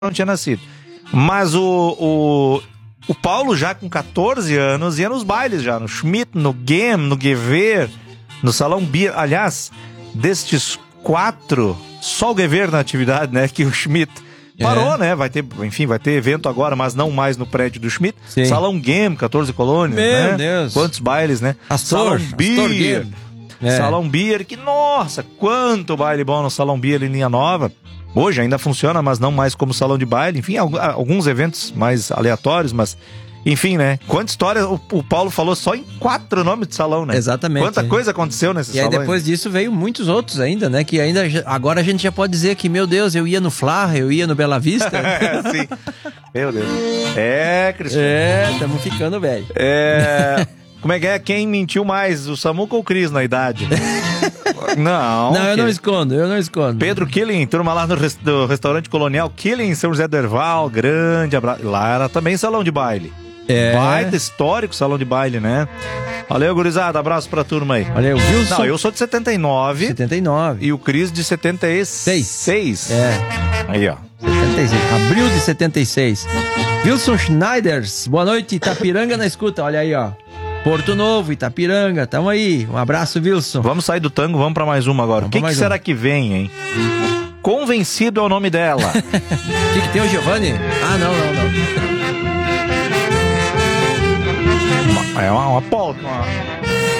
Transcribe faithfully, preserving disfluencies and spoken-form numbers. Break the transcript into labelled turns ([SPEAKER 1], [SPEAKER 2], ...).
[SPEAKER 1] não tinha nascido. Mas o, o, o Paulo já com catorze anos ia nos bailes já, no Schmidt, no Game, no Gewehr, no Salão Beer. Aliás, destes quatro, só o Gewehr na atividade, né, que o Schmidt parou, é. né, vai ter, enfim, vai ter evento agora, mas não mais no prédio do Schmidt. Sim. Salão Game, catorze colônias,
[SPEAKER 2] Meu
[SPEAKER 1] né?
[SPEAKER 2] Deus.
[SPEAKER 1] Quantos bailes, né?
[SPEAKER 2] Astor,
[SPEAKER 1] Salão
[SPEAKER 2] Astor
[SPEAKER 1] Beer.
[SPEAKER 2] É.
[SPEAKER 1] Salão Beer, que nossa, quanto baile bom no Salão Beer em Linha Nova. Hoje ainda funciona, mas não mais como salão de baile. Enfim, alguns eventos mais aleatórios, mas... Enfim, né? Quanta história o, o Paulo falou só em quatro nomes de salão, né?
[SPEAKER 2] Exatamente.
[SPEAKER 1] Quanta coisa aconteceu nesse salão.
[SPEAKER 2] E aí depois disso veio muitos outros ainda, né? Que ainda... Agora a gente já pode dizer que, meu Deus, eu ia no Fla, eu ia no Bela Vista.
[SPEAKER 1] É, sim. Meu Deus. É, Cristiano.
[SPEAKER 2] É, estamos ficando velho.
[SPEAKER 1] É... Como é que é? Quem mentiu mais, o Samuca ou o Cris na idade? Não.
[SPEAKER 2] Não, eu
[SPEAKER 1] que...
[SPEAKER 2] não escondo, eu não escondo.
[SPEAKER 1] Pedro Killing, turma lá no res... do restaurante Colonial Killing, São José do Herval, grande abraço. Lá era também salão de baile.
[SPEAKER 2] É.
[SPEAKER 1] Baita histórico salão de baile, né? Valeu, gurizada, abraço pra turma aí.
[SPEAKER 2] Valeu, Wilson.
[SPEAKER 1] Não, eu sou de setenta e nove.
[SPEAKER 2] setenta e nove.
[SPEAKER 1] E o Cris de setenta e seis.
[SPEAKER 2] Seis. É.
[SPEAKER 1] Aí, ó.
[SPEAKER 2] setenta e seis. Abril de setenta e seis. Wilson Schneiders, boa noite, Itapiranga na escuta, olha aí, ó. Porto Novo, Itapiranga, tamo aí. Um abraço, Wilson.
[SPEAKER 1] Vamos sair do tango, vamos pra mais uma agora. O que, que será uma. que vem, hein? Convencido é o nome dela.
[SPEAKER 2] O que, que tem o Giovanni? Ah, não, não, não.
[SPEAKER 1] É uma, uma polca. Uma...